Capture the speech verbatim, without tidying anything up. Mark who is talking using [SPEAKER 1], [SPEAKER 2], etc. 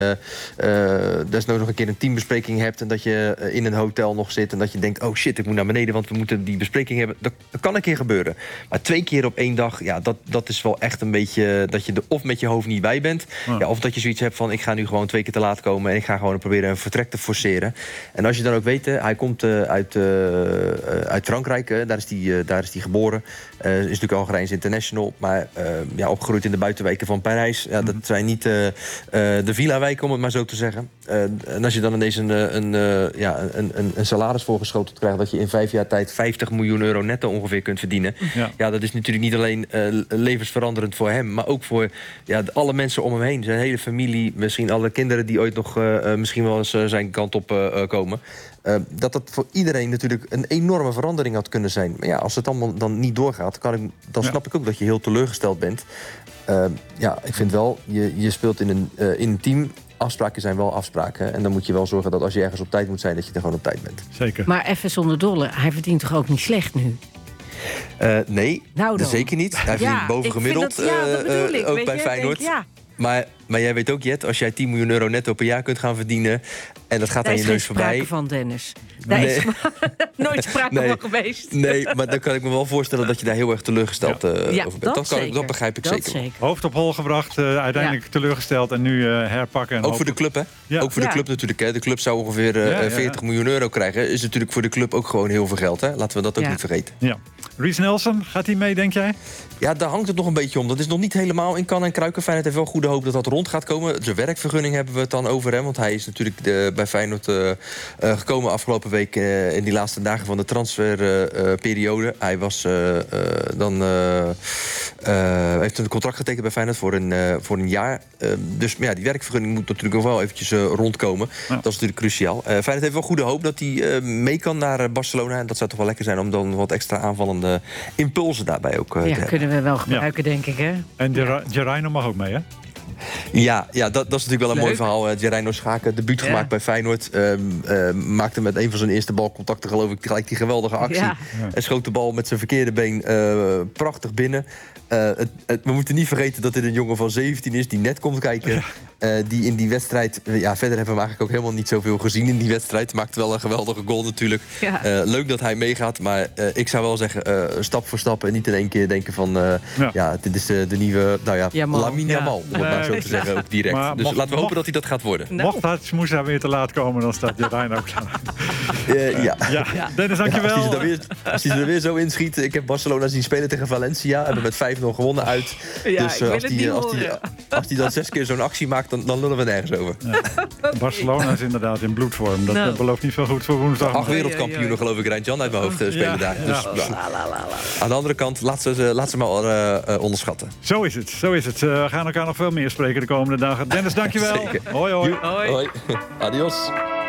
[SPEAKER 1] Uh, uh, desnoods nog een keer een teambespreking hebt en dat je uh, in een hotel nog zit en dat je denkt, oh shit, ik moet naar beneden, want we moeten die bespreking hebben. Dat, dat kan een keer gebeuren. Maar twee keer op één dag, ja, dat, dat is wel echt een beetje dat je er of met je hoofd niet bij bent, ja. Ja, of dat je zoiets hebt van, ik ga nu gewoon twee keer te laat komen en ik ga gewoon proberen een vertrek te forceren. En als je dan ook weet, uh, hij komt uh, uit, uh, uh, uit Frankrijk, uh, daar is hij uh, daar is die geboren. Uh, is natuurlijk Algerijns international, maar uh, ja, opgegroeid in de buitenwijken van Parijs. Ja, dat zijn niet uh, uh, de villa-wijken, om het maar zo te zeggen. Uh, en als je dan ineens een, een, uh, ja, een, een, een salaris voorgeschoteld krijgt, dat je in vijf jaar tijd vijftig miljoen euro netto ongeveer kunt verdienen. Ja, ja dat is natuurlijk niet alleen uh, levensveranderend voor hem, maar ook voor ja, alle mensen om hem heen. Zijn hele familie, misschien alle kinderen die ooit nog uh, uh, misschien wel eens uh, zijn kant op uh, komen. Uh, dat dat voor iedereen natuurlijk een enorme verandering had kunnen zijn. Maar ja, als het allemaal dan niet doorgaat, kan ik, dan snap ja. ik ook dat je heel teleurgesteld bent. Uh, ja, ik vind wel, je, je speelt in een, uh, in een team. Afspraken zijn wel afspraken. En dan moet je wel zorgen dat als je ergens op tijd moet zijn, dat je er gewoon op tijd bent.
[SPEAKER 2] Zeker.
[SPEAKER 3] Maar even zonder dolle, hij verdient toch ook niet slecht nu?
[SPEAKER 1] Uh, nee,
[SPEAKER 3] nou
[SPEAKER 1] zeker niet. Hij verdient
[SPEAKER 3] ja,
[SPEAKER 1] bovengemiddeld,
[SPEAKER 3] dat, ja, dat bedoel ik.
[SPEAKER 1] uh, ook
[SPEAKER 3] Weet
[SPEAKER 1] bij
[SPEAKER 3] je,
[SPEAKER 1] Feyenoord.
[SPEAKER 3] Denk, ja.
[SPEAKER 1] Maar, maar jij weet ook, Jet, als jij tien miljoen euro netto per jaar kunt gaan verdienen en dat gaat
[SPEAKER 3] daar
[SPEAKER 1] aan je neus voorbij.
[SPEAKER 3] Daar is geen sprake van, Dennis. Daar
[SPEAKER 1] nee.
[SPEAKER 3] is nooit sprake
[SPEAKER 1] nee.
[SPEAKER 3] van geweest.
[SPEAKER 1] Nee, maar dan kan ik me wel voorstellen dat je daar heel erg teleurgesteld ja. uh,
[SPEAKER 3] ja,
[SPEAKER 1] over bent. Dat, dat, kan, dat begrijp ik
[SPEAKER 3] dat
[SPEAKER 1] zeker.
[SPEAKER 3] zeker.
[SPEAKER 2] Hoofd op hol gebracht, uh, uiteindelijk ja. teleurgesteld en nu uh, herpakken. En
[SPEAKER 1] ook
[SPEAKER 2] hopen.
[SPEAKER 1] voor de club, hè? Ja. Ook voor
[SPEAKER 3] ja.
[SPEAKER 1] de club natuurlijk. Hè? De club zou ongeveer uh, ja, ja, veertig miljoen euro krijgen. Is natuurlijk voor de club ook gewoon heel veel geld, hè? Laten we dat ook ja. niet vergeten.
[SPEAKER 2] Ja. Reece Nelson, gaat hij mee, denk jij?
[SPEAKER 1] Ja, daar hangt het nog een beetje om. Dat is nog niet helemaal in kan en kruiken. Feyenoord heeft wel goede hoop dat dat rond gaat komen. Zijn werkvergunning hebben we het dan over hem. Want hij is natuurlijk de, bij Feyenoord uh, uh, gekomen afgelopen week uh, in die laatste dagen van de transferperiode. Uh, hij was uh, uh, dan uh, uh, heeft een contract getekend bij Feyenoord voor een, uh, voor een jaar. Uh, dus ja, die werkvergunning moet natuurlijk nog wel eventjes uh, rondkomen. Ja. Dat is natuurlijk cruciaal. Uh, Feyenoord heeft wel goede hoop dat hij uh, mee kan naar Barcelona. En dat zou toch wel lekker zijn om dan wat extra aanvallende impulsen daarbij ook uh,
[SPEAKER 3] ja,
[SPEAKER 1] te hebben.
[SPEAKER 3] Kunnen we wel gebruiken, ja. denk ik, hè?
[SPEAKER 2] En Gerino mag ook mee, hè?
[SPEAKER 1] Ja, ja dat, dat is natuurlijk wel een
[SPEAKER 3] Leuk.
[SPEAKER 1] mooi verhaal. Uh, Gerino Schaken, debuut ja. gemaakt bij Feyenoord. Uh, uh, maakte met een van zijn eerste balcontacten, geloof ik, gelijk die geweldige actie. Ja. Ja. En schoot de bal met zijn verkeerde been uh, prachtig binnen. Uh, het, het, we moeten niet vergeten dat dit een jongen van zeventien is die net komt kijken. Ja. Uh, die in die wedstrijd... Uh, ja, verder hebben we hem eigenlijk ook helemaal niet zoveel gezien in die wedstrijd. Maakt wel een geweldige goal natuurlijk. Ja. Uh, leuk dat hij meegaat, maar uh, ik zou wel zeggen, uh, stap voor stap en niet in één keer denken van... Uh, ja. ja, dit is uh, de nieuwe, nou ja, ja Lamine Yamal, om het maar zo te zeggen, ook direct. Maar dus mocht, laten we hopen mocht, dat hij dat gaat worden.
[SPEAKER 2] Nou. Mocht het Smoesa weer te laat komen, dan staat Gerino ook klaar.
[SPEAKER 1] Uh, ja.
[SPEAKER 2] ja. ja. Dennis, dankjewel.
[SPEAKER 1] Ja, als, hij weer, als hij er weer zo inschiet. Ik heb Barcelona zien spelen tegen Valencia. Hebben met vijf nul gewonnen uit.
[SPEAKER 3] Ja,
[SPEAKER 1] dus uh, als hij als die, als die dan zes keer zo'n actie maakt, dan, dan lullen we nergens over. Ja.
[SPEAKER 2] Okay. Barcelona is inderdaad in bloedvorm. Dat no. belooft niet veel goed voor woensdag.
[SPEAKER 1] Acht wereldkampioenen, geloof ik, Rijntjan uit mijn hoofd uh, spelen ja. daar. Dus, ja. Ja. Aan de andere kant, laat ze, laat ze maar uh, uh, onderschatten.
[SPEAKER 2] Zo is het, zo is het. Uh, we gaan elkaar nog veel meer spreken de komende dagen. Dennis, dankjewel.
[SPEAKER 1] Zeker.
[SPEAKER 2] Hoi, hoi.
[SPEAKER 1] hoi. hoi. Adios.